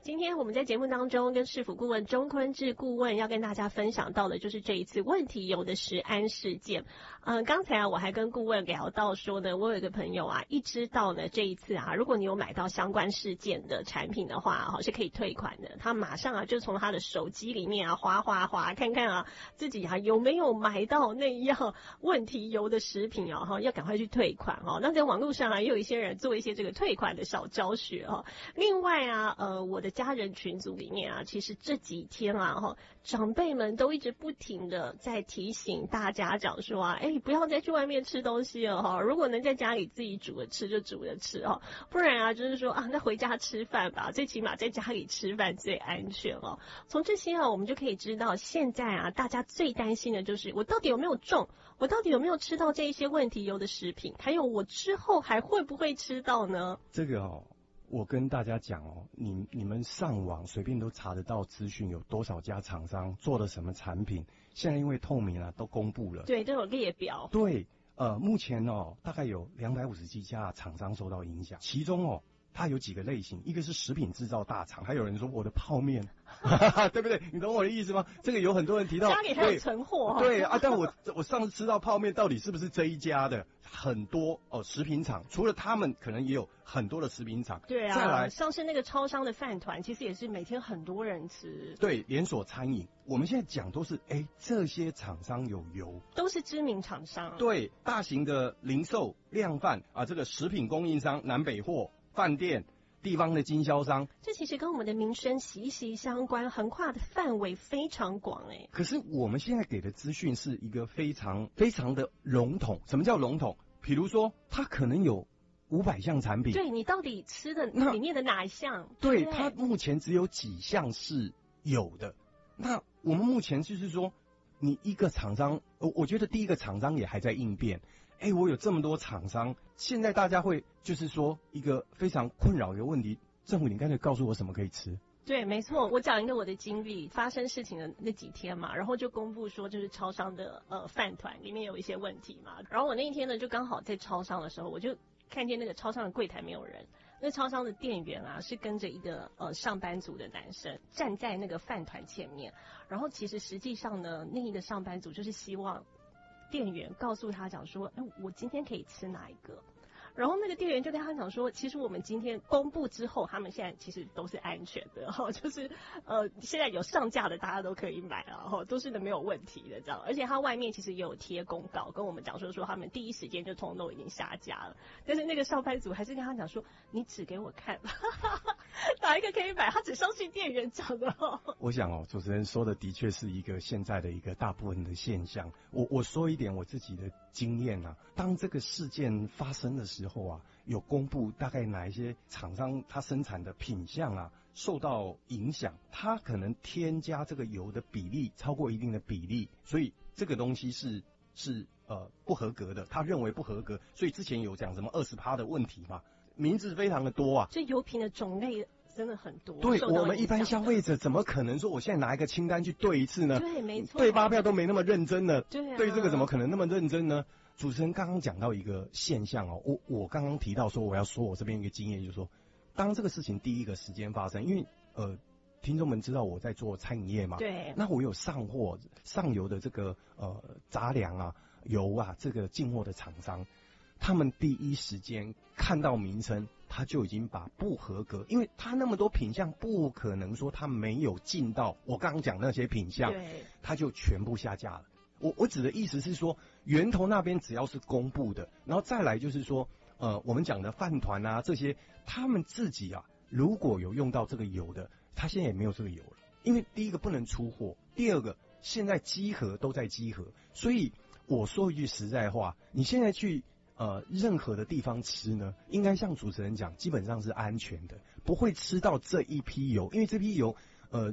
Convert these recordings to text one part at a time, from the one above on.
今天我们在节目当中跟市府顾问钟坤志顾问要跟大家分享到的就是这一次问题油的食安事件。刚才我还跟顾问聊到说呢，我有一个朋友啊，一知道呢这一次啊，如果你有买到相关事件的产品的话，是可以退款的。他马上啊就从他的手机里面啊滑，看看啊自己啊有没有买到那一样问题油的食品要赶快去退款那在网络上啊也有一些人做一些这个退款的小教学另外啊我的家人群组里面啊，其实这几天啊长辈们都一直不停的在提醒大家讲说啊，不要再去外面吃东西了如果能在家里自己煮着吃就煮着吃不然啊就是说啊那回家吃饭吧，最起码在家里吃饭最安全从这些我们就可以知道现在啊大家最担心的就是我到底有没有中，我到底有没有吃到这一些问题油的食品，还有我之后还会不会吃到呢？ 这个我跟大家讲你们上网随便都查得到资讯，有多少家厂商做了什么产品，现在因为透明啊都公布了， 对，都有列表。 对，目前大概有250几家厂商受到影响，其中它有几个类型，一个是食品制造大厂，还有人说我的泡面对不对？你懂我的意思吗？这个有很多人提到家里还有存货对啊，但我上次吃到泡面到底是不是这一家的？很多食品厂，除了他们可能也有很多的食品厂。 对啊， 再来像是那个超商的饭团，其实也是每天很多人吃。 对，连锁餐饮，我们现在讲都是这些厂商有油， 都是知名厂商。 对，大型的零售量贩啊，这个食品供应商、南北货、饭店、地方的经销商， 这其实跟我们的民生息息相关，横跨的范围非常广可是我们现在给的资讯是一个非常非常的笼统。什么叫笼统？比如说，它可能有500项产品， 对，你到底吃的里面的哪一项？ 对，它目前只有几项是有的。那我们目前就是说，你一个厂商，我觉得第一个厂商也还在应变。我有这么多厂商，现在大家会就是说一个非常困扰的一个问题，政府你干脆告诉我什么可以吃。 对，没错，我讲一个我的经历，发生事情的那几天嘛，然后就公布说就是超商的饭团里面有一些问题嘛，然后我那一天呢就刚好在超商的时候，我就看见那个超商的柜台没有人，那超商的店员啊是跟着一个上班族的男生站在那个饭团前面，然后其实实际上呢那一个上班族就是希望店员告诉他讲说我今天可以吃哪一个，然后那个店员就跟他讲说，其实我们今天公布之后，他们现在其实都是安全的就是现在有上架的大家都可以买都是没有问题的这样，而且他外面其实也有贴公告跟我们讲说他们第一时间就通通都已经下架了，但是那个上班族还是跟他讲说，你指给我看哪一个可以买，他只相信店员讲的我想主持人说的的确是一个现在的一个大部分的现象。我说一点我自己的经验啊，当这个事件发生的时候啊，有公布大概哪一些厂商他生产的品项啊受到影响，他可能添加这个油的比例超过一定的比例，所以这个东西是不合格的，他认为不合格，所以之前有讲什么20%的问题嘛，名字非常的多啊， 这油品的种类真的很多。 对，我们一般消费者怎么可能说我现在拿一个清单去对一次呢？ 对，没错， 对发票都没那么认真的， 对对这个怎么可能那么认真呢？主持人刚刚讲到一个现象我刚刚提到说我要说我这边一个经验，就是说当这个事情第一个时间发生，因为听众们知道我在做餐饮业嘛， 对， 那我有上游的这个杂粮啊、油啊这个进货的厂商，他们第一时间看到名称，他就已经把不合格，因为他那么多品项，不可能说他没有进到我刚刚讲那些品项，他就全部下架了。我指的意思是说，源头那边只要是公布的，然后再来就是说，我们讲的饭团啊这些，他们自己啊，如果有用到这个油的，他现在也没有这个油了，因为第一个不能出货，第二个现在稽核都在稽核，所以我说一句实在话，你现在去任何的地方吃呢，应该像主持人讲，基本上是安全的，不会吃到这一批油，因为这批油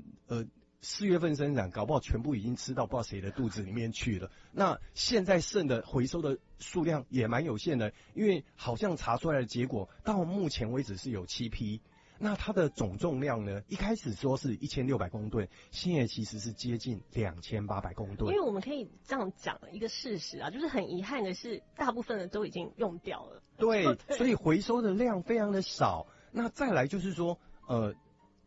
4月份生产，搞不好全部已经吃到不知道谁的肚子里面去了。那现在剩的回收的数量也蛮有限的，因为好像查出来的结果，到目前为止是有7批。那它的总重量呢？一开始说是1600公吨，现在其实是接近2800公吨。 因为我们可以这样讲一个事实啊，就是很遗憾的是，大部分的都已经用掉了。 对，所以回收的量非常的少。那再来就是说，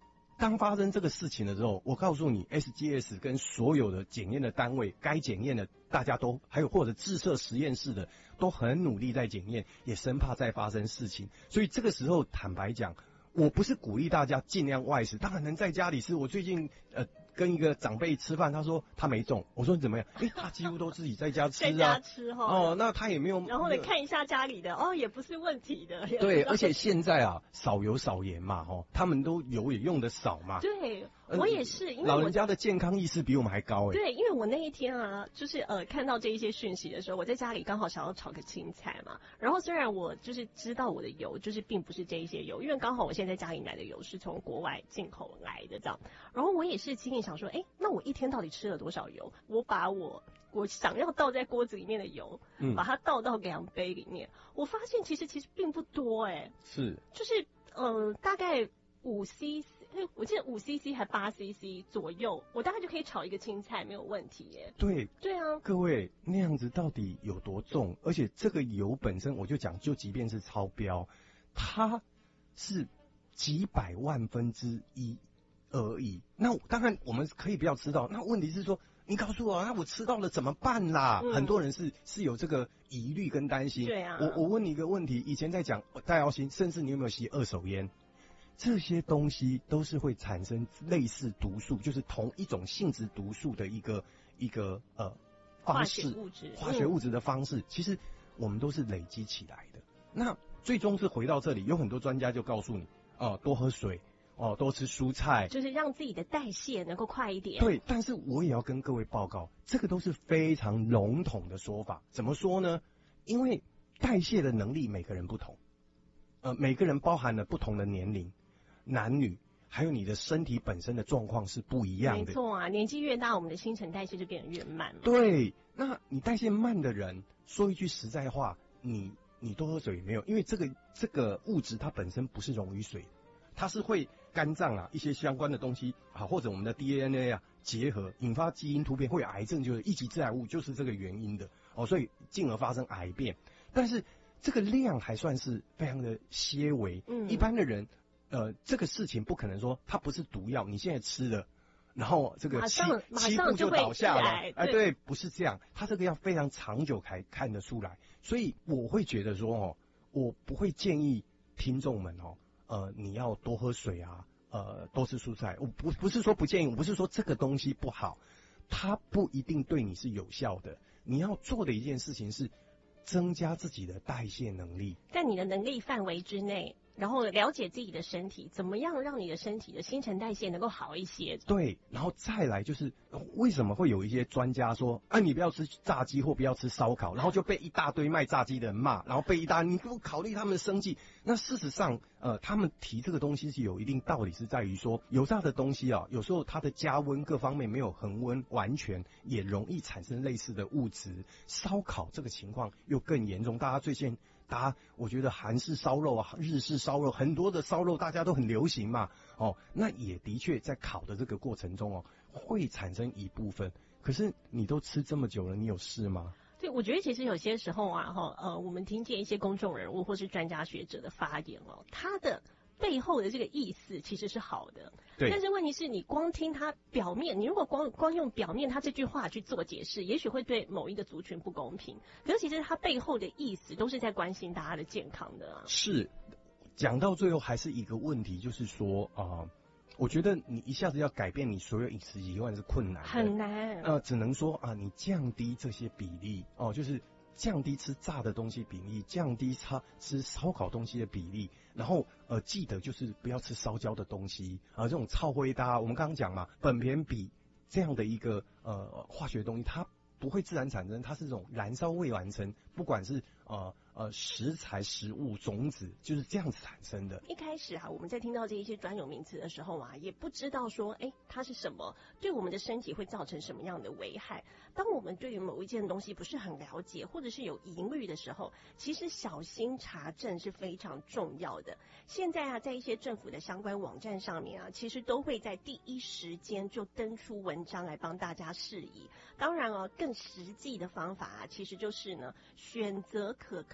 当发生这个事情的时候，我告诉你 ，SGS 跟所有的检验的单位，该检验的大家都还有或者自设实验室的都很努力在检验，也生怕再发生事情。所以这个时候坦白讲，我不是鼓励大家尽量外食，当然能在家里吃。我最近跟一个长辈吃饭，他说他没中，我说你怎么样？他几乎都自己在家吃啊， 在家吃哈。 哦，那他也没有。 然后呢，看一下家里的哦，也不是问题的。 对，而且现在啊，少油少盐嘛，他们都油也用的少嘛。 对，我也是，因为老人家的健康意识比我们还高哎。 对，因为我那一天啊，就是看到这一些讯息的时候，我在家里刚好想要炒个青菜嘛。然后虽然我就是知道我的油就是并不是这一些油，因为刚好我现在家里买的油是从国外进口来的这样。然后我也是心里想说，那我一天到底吃了多少油？我把我想要倒在锅子里面的油，把它倒到量杯里面，我发现其实并不多是， 就是大概5cc，我记得5cc 还8cc 左右，我大概就可以炒一个青菜没有问题耶。 对啊， 各位那样子到底有多重？而且这个油本身我就讲，就即便是超标，它是几百万分之一而已。那当然我们可以不要吃到，那问题是说，你告诉我，那我吃到了怎么办啦？很多人是有这个疑虑跟担心。 对啊， 我问你一个问题，以前在讲戴耀星，甚至你有没有吸二手烟？这些东西都是会产生类似毒素，就是同一种性质毒素的一个方式，化学物质的方式，其实我们都是累积起来的。那最终是回到这里，有很多专家就告诉你，多喝水，多吃蔬菜， 就是让自己的代谢能够快一点。 对，但是我也要跟各位报告，这个都是非常笼统的说法。怎么说呢？因为代谢的能力每个人不同，每个人包含了不同的年龄、男女，还有你的身体本身的状况是不一样的。 没错啊，年纪越大，我们的新陈代谢就变得越慢嘛。 对，那你代谢慢的人，说一句实在话，你多喝水也没有，因为这个物质它本身不是溶于水，它是会肝脏啊一些相关的东西啊，或者我们的 DNA 啊结合，引发基因突变，会有癌症，就是一级致癌物，就是这个原因的所以进而发生癌变。但是这个量还算是非常的些微，一般的人这个事情不可能说它不是毒药，你现在吃了，然后这个七步就倒下了，对，不是这样，它这个要非常长久才看得出来。所以我会觉得说我不会建议听众们你要多喝水啊，多吃蔬菜。我不是说不建议，我不是说这个东西不好，它不一定对你是有效的。你要做的一件事情是增加自己的代谢能力， 在你的能力范围之内，然后了解自己的身体，怎么样让你的身体的新陈代谢能够好一些。 对，然后再来就是为什么会有一些专家说你不要吃炸鸡或不要吃烧烤，然后就被一大堆卖炸鸡的人骂，然后被你不考虑他们的生计。那事实上他们提这个东西是有一定道理，是在于说油炸的东西有时候它的加温各方面没有恒温完全，也容易产生类似的物质。烧烤这个情况又更严重，我觉得韩式烧肉啊、日式烧肉，很多的烧肉大家都很流行嘛，那也的确在烤的这个过程中会产生一部分。可是你都吃这么久了，你有事吗？ 对，我觉得其实有些时候我们听见一些公众人物或是专家学者的发言他的背后的这个意思其实是好的， 对。 但是问题是你光听他表面，你如果光用表面他这句话去做解释，也许会对某一个族群不公平。可是其实他背后的意思都是在关心大家的健康的啊。 是，讲到最后还是一个问题，就是说我觉得你一下子要改变你所有饮食习惯是困难的， 很难。 只能说你降低这些比例就是降低吃炸的东西比例，降低吃烧烤东西的比例，然后记得就是不要吃烧焦的东西这种超灰搭，我们刚刚讲嘛，苯醛比这样的一个化学东西，它不会自然产生，它是这种燃烧未完成，不管是食材、食物、种子，就是这样子产生的。 一开始我们在听到这一些专有名词的时候也不知道说它是什么，对我们的身体会造成什么样的危害。当我们对于某一件东西不是很了解，或者是有疑虑的时候，其实小心查证是非常重要的。现在在一些政府的相关网站上面其实都会在第一时间就登出文章来帮大家释疑。当然更实际的方法其实就是呢，选择可靠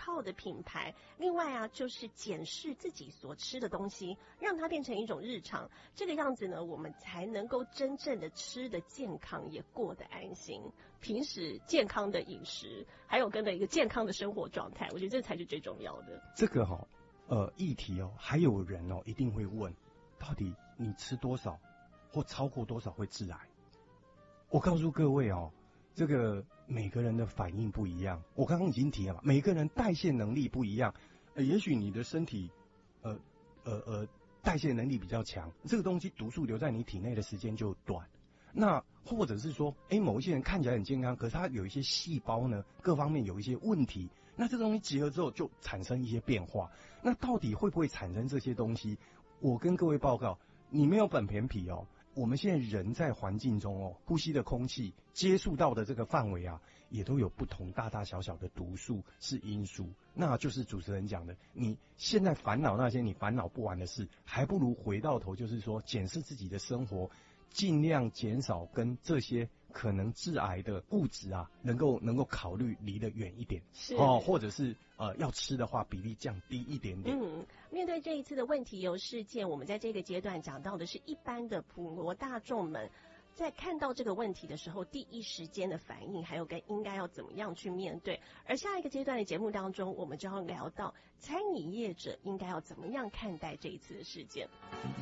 号的品牌。另外啊，就是检视自己所吃的东西，让它变成一种日常。这个样子呢，我们才能够真正的吃得健康，也过得安心。平时健康的饮食，还有跟着一个健康的生活状态，我觉得这才是最重要的。 这个议题还有人一定会问，到底你吃多少或超过多少会致癌？我告诉各位这个每个人的反应不一样。我刚刚已经提了嘛，每个人代谢能力不一样，也许你的身体代谢能力比较强，这个东西毒素留在你体内的时间就短。那或者是说，某一些人看起来很健康，可是他有一些细胞呢，各方面有一些问题，那这个东西结合之后就产生一些变化。那到底会不会产生这些东西？我跟各位报告，你没有本偏皮我们现在人在环境中呼吸的空气接触到的这个范围啊，也都有不同大大小小的毒素是因素。那就是主持人讲的，你现在烦恼那些你烦恼不完的事，还不如回到头，就是说检视自己的生活，尽量减少跟这些可能致癌的物质啊，能够考虑离得远一点，或者是要吃的话比例降低一点点。 面对这一次的问题油事件，我们在这个阶段讲到的是一般的普罗大众们在看到这个问题的时候，第一时间的反应，还有应该要怎么样去面对。而下一个阶段的节目当中，我们就要聊到餐饮业者应该要怎么样看待这一次的事件。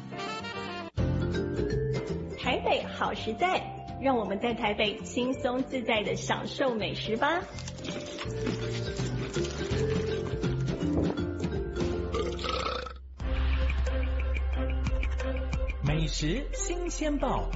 台北好实在，让我们在台北轻松自在的享受美食吧。 美食新鲜报。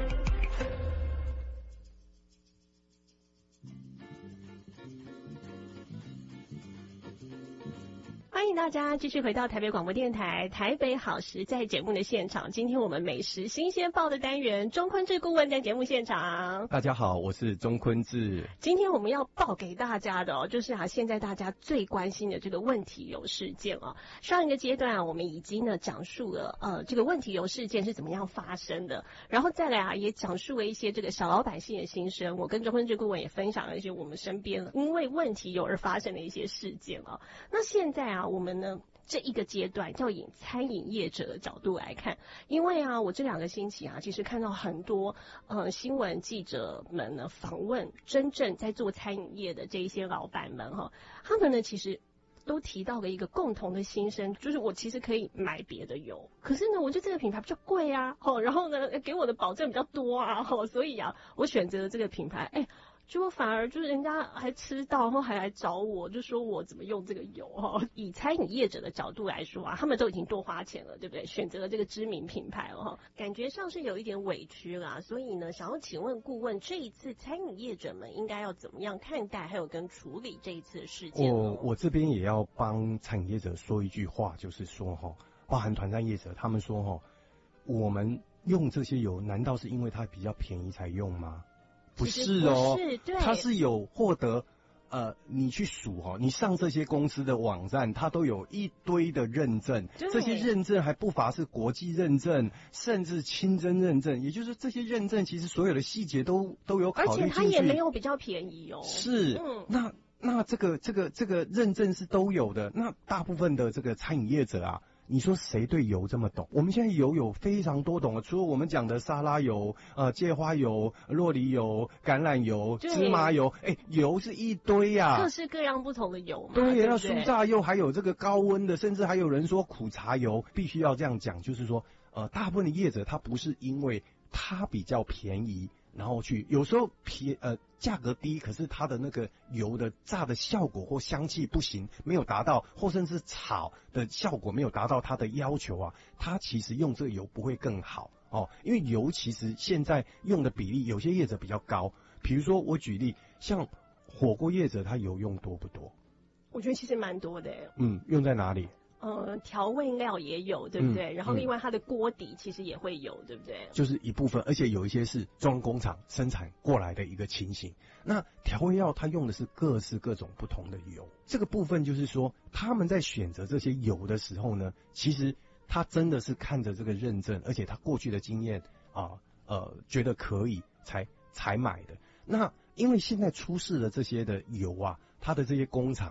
欢迎大家继续回到台北广播电台台北好食在节目的现场。今天我们美食新鲜报的单元，钟坤志顾问在节目现场。 大家好，我是钟坤志。 今天我们要报给大家的就是现在大家最关心的这个问题油事件上一个阶段我们已经呢讲述了这个问题油事件是怎么样发生的，然后再来也讲述了一些这个小老百姓的心声。我跟钟坤志顾问也分享了一些我们身边因为问题油而发生的一些事件那现在我们呢这一个阶段要以餐饮业者的角度来看，因为我这2个星期其实看到很多新闻记者们呢访问真正在做餐饮业的这一些老板们他们呢其实都提到了一个共同的心声，就是我其实可以买别的油，可是呢我觉得这个品牌比较贵然后呢给我的保证比较多所以我选择了这个品牌结果反而就是人家还吃到，然后还来找我，就说我怎么用这个油以餐饮业者的角度来说他们都已经多花钱了，对不对？选择了这个知名品牌感觉上是有一点委屈啦。所以呢，想要请问顾问，这一次餐饮业者们应该要怎么样看待，还有跟处理这一次的事件？ 我这边也要帮餐饮业者说一句话，就是说包含团膳业者，他们说我们用这些油，难道是因为它比较便宜才用吗？不是它是有获得你去数你上这些公司的网站，它都有一堆的认证，这些认证还不乏是国际认证，甚至清真认证，也就是这些认证其实所有的细节都有考虑进去， 而且它也没有比较便宜是那这个认证是都有的。那大部分的这个餐饮业者你说谁对油这么懂？我们现在油有非常多种除了我们讲的沙拉油、芥花油、酪梨油、橄榄油、芝麻油，油是一堆各式各样不同的油嘛。 对，那酥炸油还有这个高温的，甚至还有人说苦茶油。必须要这样讲，就是说大部分的业者他不是因为它比较便宜，然后有时候价格低，可是它的那个油的炸的效果或香气不行，没有达到，或甚至炒的效果没有达到它的要求它其实用这个油不会更好因为油其实现在用的比例有些业者比较高，比如说我举例，像火锅业者他油用多不多？ 我觉得其实蛮多的用在哪里？ 调味料也有，对不对？然后另外它的锅底其实也会有，对不对？ 就是一部分，而且有一些是中工厂生产过来的一个情形。那调味料它用的是各种不同的油，这个部分就是说他们在选择这些油的时候呢，其实他真的是看着这个认证，而且他过去的经验觉得可以才买的。那因为现在出事的这些的油它的这些工厂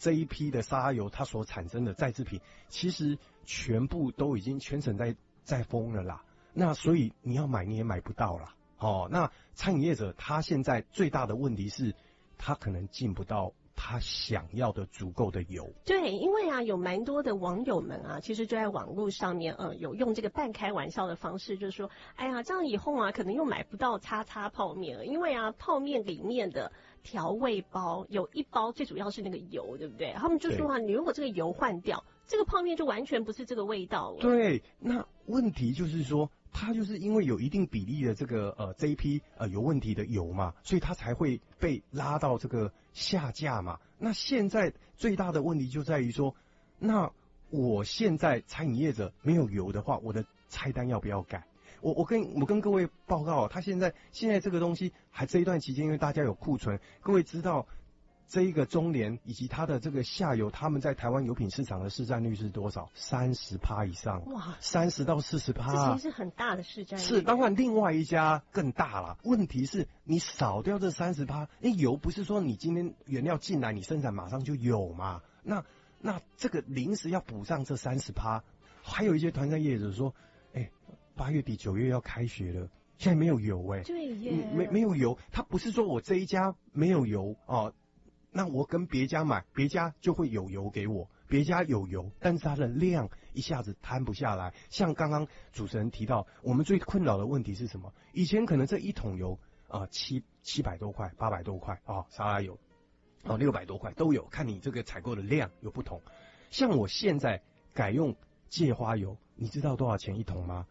这一批的沙拉油它所产生的再制品，其实全部都已经全省在封了啦。那所以你要买你也买不到啦。那餐饮业者他现在最大的问题是，他可能进不到他想要的足够的油。 对，因为啊，有蛮多的网友们啊，其实就在网络上面，有用这个半开玩笑的方式，就是说，哎呀，这样以后啊，可能又买不到叉叉泡面了，因为啊，泡面里面的调味包有一包最主要是那个油，对不对？他们就说啊，你如果这个油换掉，这个泡面就完全不是这个味道了。 对，那问题就是说，它就是因为有一定比例的这个这一批有问题的油嘛，所以它才会被拉到这个下架嘛。那现在最大的问题就在于说，那我现在餐饮业者没有油的话，我的菜单要不要改？我跟各位报告，他现在这个东西还这一段期间，因为大家有库存，各位知道这一个中联以及它的这个下游，他们在台湾油品市场的市占率是多少？30%以上。哇，30到40%， 这其实是很大的市占率。 是，当然另外一家更大了。问题是你少掉这30%，油不是说你今天原料进来你生产马上就有嘛？那这个临时要补上这30%，还有一些团餐业者说，8月底9月要开学了，现在没有油对耶， 没有油，他不是说我这一家没有油哦。那我跟别家买，别家就会有油给我，别家有油，但是它的量一下子摊不下来。像刚刚主持人提到，我们最困扰的问题是什么？以前可能这一桶油700多块、800多块沙拉油600多块都有，看你这个采购的量有不同。像我现在改用芥花油，你知道多少钱一桶吗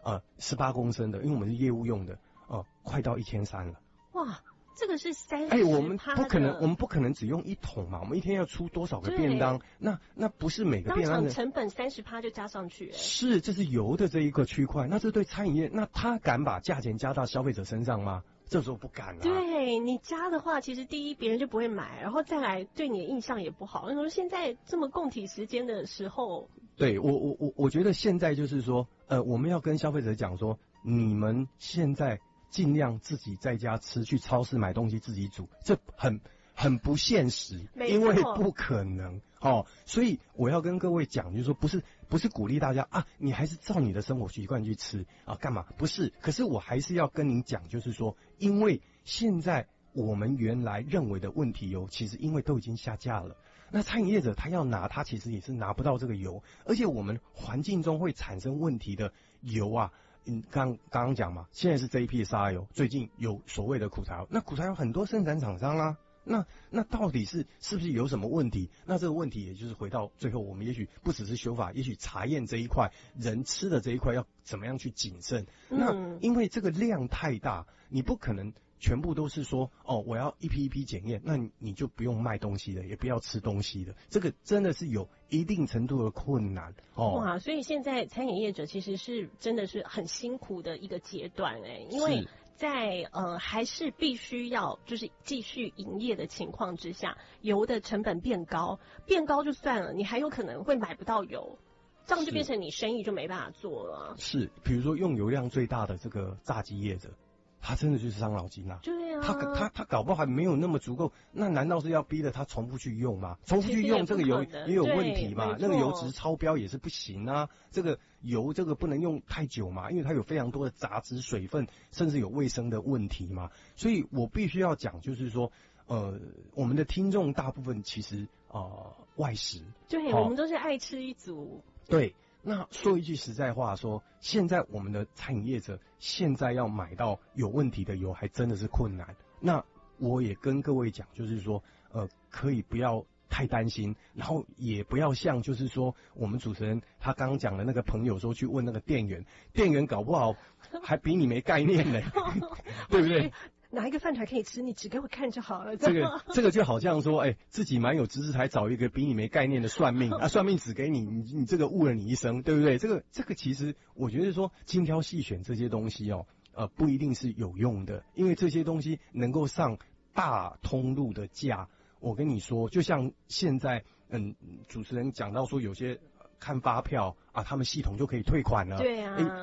？18公升的，因为我们是业务用的，快到1300了。 哇！这个是30%。 我们不可能只用一桶嘛，我们一天要出多少个便当？那不是每个便当的成本30%就加上去。 是，这是油的这一个区块，那这对餐饮业，那他敢把价钱加到消费者身上吗？这时候不敢啊。 对，你加的话，其实第一别人就不会买，然后再来对你的印象也不好。那说现在这么共体时间的时候， 对我觉得现在就是说，我们要跟消费者讲说，你们现在尽量自己在家吃，去超市买东西自己煮，这很不现实，因为不可能所以我要跟各位讲，就是说不是鼓励大家你还是照你的生活习惯去吃干嘛？不是，可是我还是要跟您讲，就是说，因为现在我们原来认为的问题油，其实因为都已经下架了。那餐饮业者他要拿，他其实也是拿不到这个油，而且我们环境中会产生问题的油刚刚讲嘛，现在是这一批的沙拉油，最近有所谓的苦茶油，那苦茶油很多生产厂商啦，那到底是不是有什么问题？那这个问题也就是回到最后，我们也许不只是修法，也许查验这一块，人吃的这一块要怎么样去谨慎。那因为这个量太大，你不可能全部都是说我要一批一批检验，那你就不用卖东西了，也不要吃东西了，这个真的是有一定程度的困难哇，所以现在餐饮业者其实是真的是很辛苦的一个阶段因为在还是必须要就是继续营业的情况之下，油的成本变高就算了，你还有可能会买不到油，这样就变成你生意就没办法做了。是， 比如说用油量最大的这个炸鸡业者，他真的就是伤脑筋啊！ 对啊， 他搞不好还没有那么足够，那难道是要逼着他重复去用吗？重复去用这个油也有问题嘛？那个油脂超标也是不行啊！这个油不能用太久嘛，因为它有非常多的杂质、水分，甚至有卫生的问题嘛。所以我必须要讲，就是说，我们的听众大部分其实外食， 对，我们都是爱吃一族， 对。那说一句实在话说，现在我们的餐饮业者现在要买到有问题的油还真的是困难。那我也跟各位讲，就是说可以不要太担心，然后也不要像就是说我们主持人他刚刚讲的那个朋友说去问那个店员搞不好还比你没概念呢对不对？ 哪一个饭团可以吃？你只给我看就好了。 这个就好像说，自己蛮有知识，才找一个比你没概念的算命算命只给你这个误了你一生，对不对？这个其实我觉得说精挑细选这些东西不一定是有用的，因为这些东西能够上大通路的架。我跟你说，就像现在主持人讲到说，有些看发票他们系统就可以退款了。 对啊。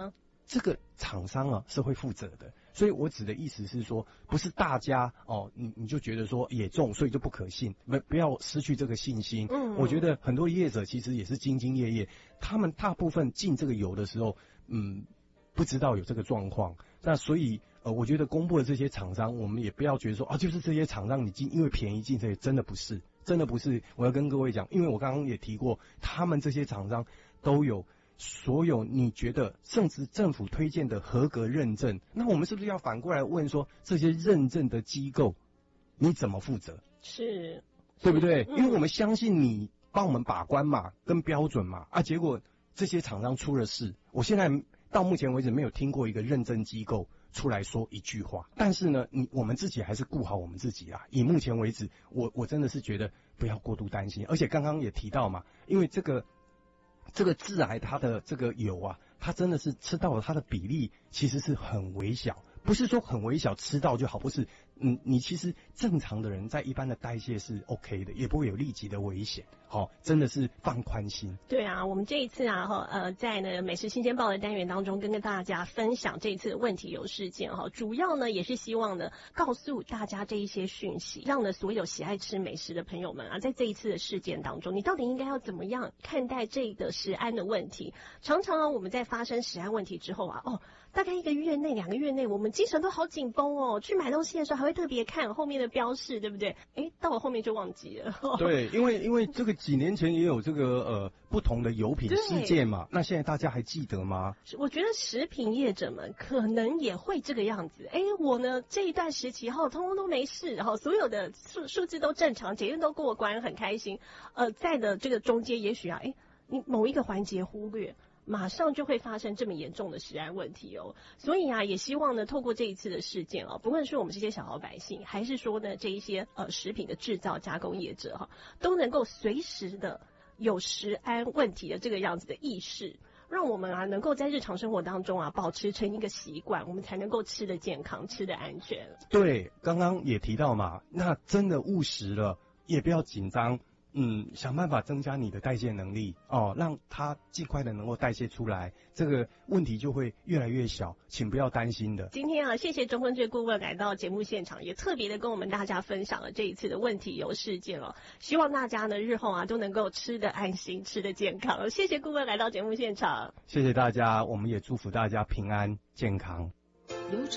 这个厂商啊是会负责的。所以我指的意思是说，不是大家你就觉得说也中，所以就不可信，不要失去这个信心。我觉得很多业者其实也是兢兢业业，他们大部分进这个油的时候，不知道有这个状况。那所以我觉得公布的这些厂商，我们也不要觉得说就是这些厂商你进因为便宜进这些，真的不是。我要跟各位讲，因为我刚刚也提过，他们这些厂商都有所有你觉得甚至政府推荐的合格认证，那我们是不是要反过来问说，这些认证的机构你怎么负责？ 是， 对不对？因为我们相信你帮我们把关嘛，跟标准嘛，结果这些厂商出了事，我现在到目前为止没有听过一个认证机构出来说一句话。但是呢，我们自己还是顾好我们自己啦。以目前为止，我真的是觉得不要过度担心。而且刚刚也提到嘛，因为这个致癌它的这个油啊，它真的是吃到了它的比例其实是很微小，不是说很微小吃到就好，不是。你其实正常的人在一般的代谢是 OK 的，也不会有立即的危险。真的是放宽心。 对啊，我们这一次在呢美食新鲜报的单元当中，跟大家分享这一次的问题油事件主要呢也是希望呢告诉大家这一些讯息，让呢所有喜爱吃美食的朋友们在这一次的事件当中，你到底应该要怎么样看待这个食安的问题？常常我们在发生食安问题之后大概1个月内、2个月内，我们精神都好紧绷去买东西的时候还会特别看后面的标示，对不对？到了后面就忘记了。 对，因为这个几年前也有这个不同的油品事件嘛，那现在大家还记得吗？ 我觉得食品业者们可能也会这个样子。我呢这一段时期通通都没事，所有的数字都正常，检验都过关，很开心。在的这个中间，也许你某一个环节忽略，马上就会发生这么严重的食安问题所以也希望呢透过这一次的事件不论是我们这些小老百姓，还是说呢这一些食品的制造加工业者都能够随时的有食安问题的这个样子的意识，让我们能够在日常生活当中保持成一个习惯，我们才能够吃得健康，吃得安全。 对，刚刚也提到嘛，那真的误食了也不要紧张。想办法增加你的代谢能力让它尽快的能够代谢出来，这个问题就会越来越小，请不要担心的。 今天谢谢中坤志顾问来到节目现场，也特别的跟我们大家分享了这一次的问题油事件希望大家呢日后都能够吃得安心，吃得健康。谢谢顾问来到节目现场， 谢谢大家，我们也祝福大家平安健康。